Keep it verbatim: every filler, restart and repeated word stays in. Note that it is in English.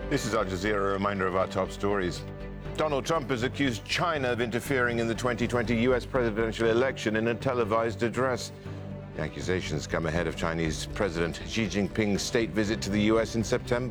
This is Al Jazeera, a reminder of our top stories. Donald Trump has accused China of interfering in the twenty twenty U S presidential election in a televised address. The accusations come ahead of Chinese President Xi Jinping's state visit to the U S in September.